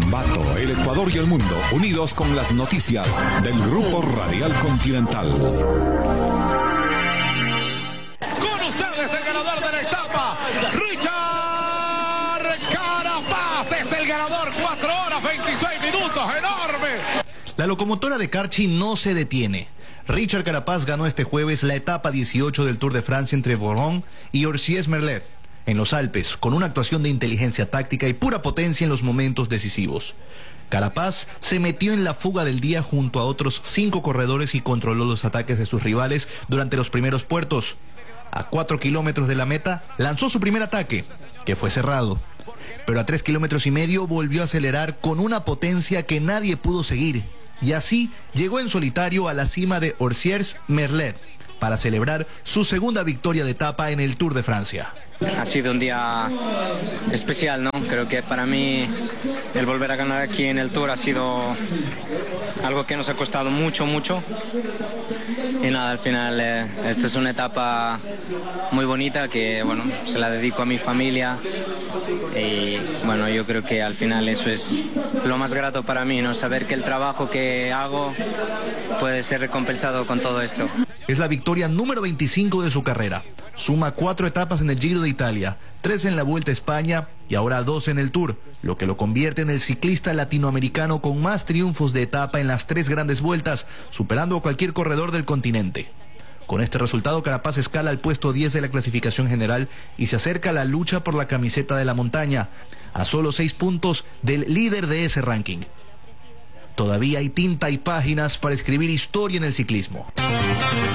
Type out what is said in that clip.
Ambato, el Ecuador y el mundo, unidos con las noticias del Grupo Radial Continental. Con ustedes el ganador de la etapa, Richard Carapaz, es el ganador, 4 horas 26 minutos, enorme. La locomotora de Carchi no se detiene. Richard Carapaz ganó este jueves la etapa 18 del Tour de Francia entre Voron y Orsières-Merlet, en los Alpes, con una actuación de inteligencia táctica y pura potencia en los momentos decisivos. Carapaz se metió en la fuga del día junto a otros 5 corredores y controló los ataques de sus rivales durante los primeros puertos. A 4 kilómetros de la meta lanzó su primer ataque, que fue cerrado. Pero a 3,5 kilómetros volvió a acelerar con una potencia que nadie pudo seguir. Y así llegó en solitario a la cima de Orsières-Merlet para celebrar su segunda victoria de etapa en el Tour de Francia. Ha sido un día especial, ¿no? Creo que para mí el volver a ganar aquí en el Tour ha sido algo que nos ha costado mucho. Y nada, al final esta es una etapa muy bonita que, bueno, se la dedico a mi familia. Y bueno, yo creo que al final eso es lo más grato para mí, ¿no? Saber que el trabajo que hago puede ser recompensado con todo esto. Es la victoria número 25 de su carrera. Suma 4 etapas en el Giro de Italia, 3 en la Vuelta a España y ahora 2 en el Tour, lo que lo convierte en el ciclista latinoamericano con más triunfos de etapa en las 3 grandes vueltas, superando a cualquier corredor del continente. Con este resultado, Carapaz escala al puesto 10 de la clasificación general y se acerca a la lucha por la camiseta de la montaña, a solo 6 puntos del líder de ese ranking. Todavía hay tinta y páginas para escribir historia en el ciclismo.